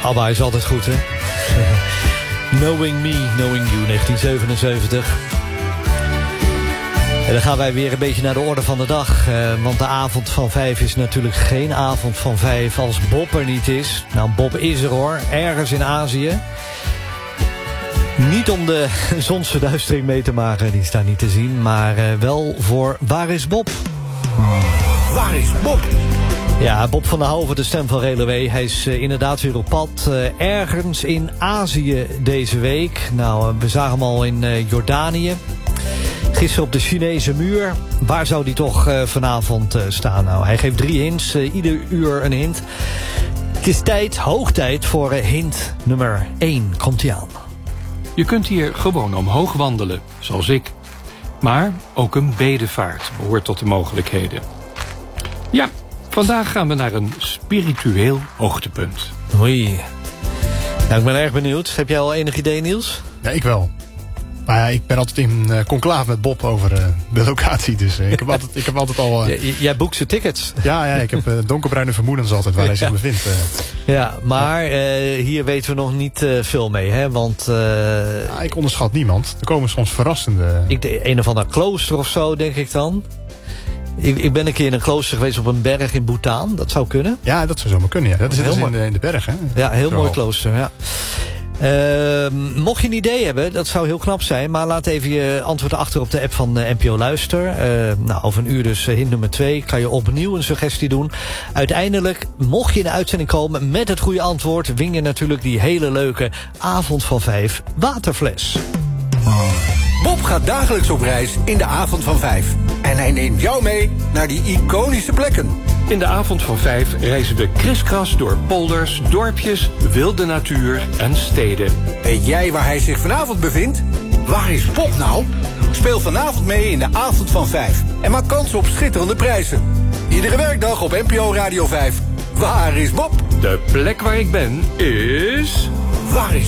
ABBA is altijd goed, hè? Knowing Me, Knowing You, 1977. En dan gaan wij weer een beetje naar de orde van de dag. Want de avond van 5 is natuurlijk geen avond van 5 als Bob er niet is. Nou, Bob is er hoor, ergens in Azië. Niet om de zonsverduistering mee te maken, die is daar niet te zien. Maar wel voor Waar is Bob? Waar is Bob? Ja, Bob van der Hoven, de stem van Relewee. Hij is inderdaad weer op pad. Ergens in Azië deze week. Nou, we zagen hem al in Jordanië. Gisteren op de Chinese muur. Waar zou die toch vanavond staan? Nou, hij geeft 3 hints. Ieder uur een hint. Het is tijd, hoog tijd voor hint nummer 1. Komt-ie aan. Je kunt hier gewoon omhoog wandelen, zoals ik. Maar ook een bedevaart behoort tot de mogelijkheden. Ja, vandaag gaan we naar een spiritueel hoogtepunt. Oei. Nou, ik ben erg benieuwd. Heb jij al enig idee, Niels? Ja, ik wel. Maar ja, ik ben altijd in conclave met Bob over de locatie. Dus ik heb altijd al... Jij boekt zijn tickets. Ja, ik heb donkerbruine vermoedens altijd waar hij zich bevindt. Ja, maar hier weten we nog niet veel mee, hè? Want... ik onderschat niemand. Er komen soms verrassende... Een of ander klooster of zo, denk ik dan. Ik ben een keer in een klooster geweest op een berg in Bhutan. Dat zou kunnen. Ja, dat zou zomaar kunnen. Ja. Dat is in de berg, hè? Ja, heel mooi klooster, ja. Mocht je een idee hebben, dat zou heel knap zijn. Maar laat even je antwoord achter op de app van NPO Luister. Over een uur dus hint nummer 2. Kan je opnieuw een suggestie doen. Uiteindelijk, mocht je in de uitzending komen met het goede antwoord, win je natuurlijk die hele leuke avond van 5 waterfles. Bob gaat dagelijks op reis in de avond van 5. En hij neemt jou mee naar die iconische plekken. In de avond van 5 reizen we kriskras door polders, dorpjes, wilde natuur en steden. Weet jij waar hij zich vanavond bevindt? Waar is Bob nou? Speel vanavond mee in de avond van 5. En maak kans op schitterende prijzen. Iedere werkdag op NPO Radio 5. Waar is Bob? De plek waar ik ben is... Waar is